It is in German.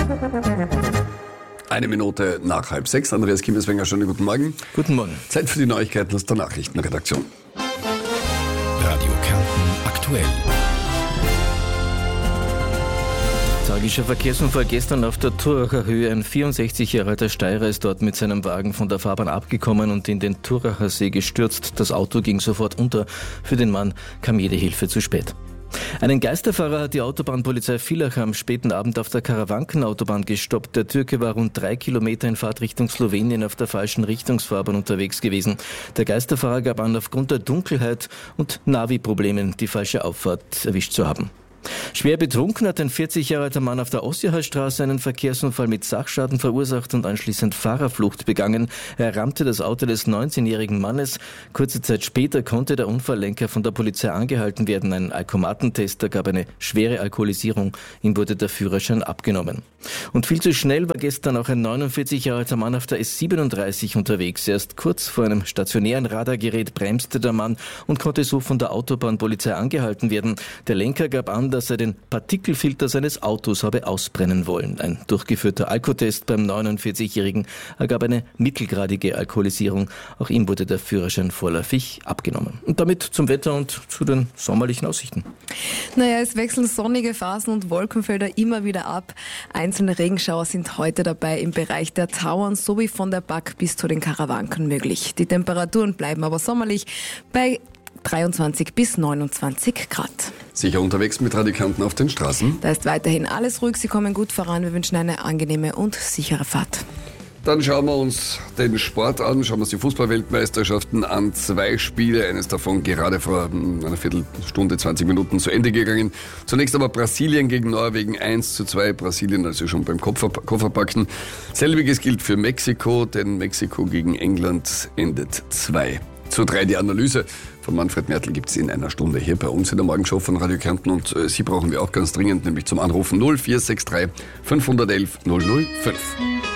Eine Minute nach 5:30. Andreas Kimmeswenger, schönen guten Morgen. Guten Morgen. Zeit für die Neuigkeiten aus der Nachrichtenredaktion. Radio Kärnten aktuell. Tragischer Verkehrsunfall gestern auf der Thuracher Höhe. Ein 64 Jahre alter Steirer ist dort mit seinem Wagen von der Fahrbahn abgekommen und in den Thuracher See gestürzt. Das Auto ging sofort unter. Für den Mann kam jede Hilfe zu spät. Einen Geisterfahrer hat die Autobahnpolizei Villach am späten Abend auf der Karawankenautobahn gestoppt. Der Türke war rund 3 Kilometer in Fahrtrichtung Slowenien auf der falschen Richtungsfahrbahn unterwegs gewesen. Der Geisterfahrer gab an, aufgrund der Dunkelheit und Navi-Problemen die falsche Auffahrt erwischt zu haben. Schwer betrunken hat ein 40 Jahre alter Mann auf der Ossiacher-Straße einen Verkehrsunfall mit Sachschaden verursacht und anschließend Fahrerflucht begangen. Er rammte das Auto des 19-jährigen Mannes. Kurze Zeit später konnte der Unfalllenker von der Polizei angehalten werden. Ein Alkomatentest ergab eine schwere Alkoholisierung. Ihm wurde der Führerschein abgenommen. Und viel zu schnell war gestern auch ein 49 Jahre alter Mann auf der S37 unterwegs. Erst kurz vor einem stationären Radargerät bremste der Mann und konnte so von der Autobahnpolizei angehalten werden. Der Lenker gab an, dass er den Partikelfilter seines Autos habe ausbrennen wollen. Ein durchgeführter Alkotest beim 49-Jährigen ergab eine mittelgradige Alkoholisierung. Auch ihm wurde der Führerschein vorläufig abgenommen. Und damit zum Wetter und zu den sommerlichen Aussichten. Naja, es wechseln sonnige Phasen und Wolkenfelder immer wieder ab. Einzelne Regenschauer sind heute dabei im Bereich der Tauern sowie von der Back bis zu den Karawanken möglich. Die Temperaturen bleiben aber sommerlich bei 23 bis 29 Grad. Sicher unterwegs mit Radio Kärnten auf den Straßen? Da ist weiterhin alles ruhig, Sie kommen gut voran. Wir wünschen eine angenehme und sichere Fahrt. Dann schauen wir uns den Sport an, schauen wir uns die Fußball-Weltmeisterschaften an. 2 Spiele, eines davon gerade vor einer Viertelstunde, 20 Minuten zu Ende gegangen. Zunächst aber Brasilien gegen Norwegen 1:2. Brasilien also schon beim Kofferpacken. Selbiges gilt für Mexiko, denn Mexiko gegen England endet 2:3. Die Analyse von Manfred Mertl gibt es in einer Stunde hier bei uns in der Morgenshow von Radio Kärnten. Und Sie brauchen wir auch ganz dringend, nämlich zum Anrufen 0463 511 005.